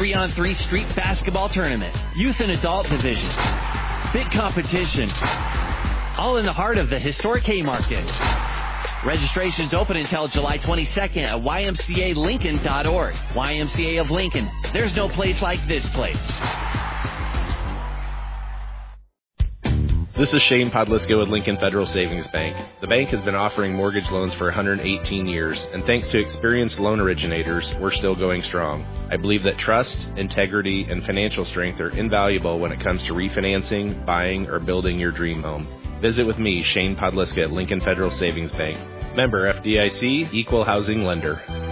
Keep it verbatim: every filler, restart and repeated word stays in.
three-on-three street basketball tournament, youth and adult division, big competition, all in the heart of the historic Haymarket. Registration's open until July twenty-second at Y M C A Lincoln dot org. Y M C A of Lincoln. There's no place like this place. This is Shane Podliska with Lincoln Federal Savings Bank. The bank has been offering mortgage loans for one hundred eighteen years, and thanks to experienced loan originators, we're still going strong. I believe that trust, integrity, and financial strength are invaluable when it comes to refinancing, buying, or building your dream home. Visit with me, Shane Podliska at Lincoln Federal Savings Bank. Member F D I C, Equal Housing Lender.